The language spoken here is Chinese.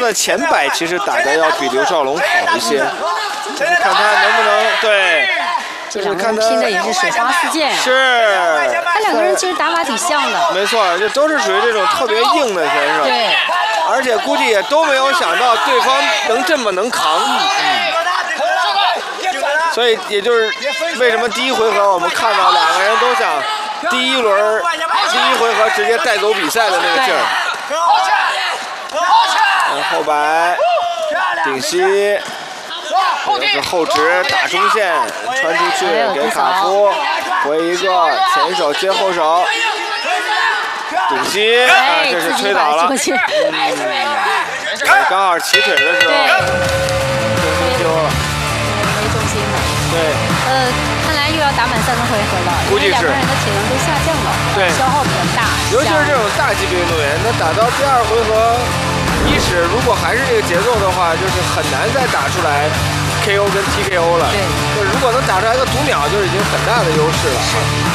的前摆其实打的要比刘少龙好一些，就是看他能不能对。 这两个人拼的也是水花四溅啊！ 是， 他两个人其实打法挺像的。 没错，这都是属于这种特别硬的选手。 对， 而且估计也都没有想到对方这么能扛。所以也就是为什么第一回合我们看到两个人都想第一回合直接带走比赛的那个劲儿。后摆，顶膝。 这是后直打中线，传出去给卡夫，回一个前手接后手，顶膝啊，这是推倒了，刚好起腿的时候，重心丢了， 没重心了。 对， 看来又要打满3个回合了， 估计是两个人的体能都下降了， 对， 消耗比较大。 尤其是这种大级别运动员，那打到第2回合伊始，如果还是这个节奏的话，就是很难再打出来。 KO 跟 TKO 了，对，如果能打出来个读秒，就已经很大的优势了。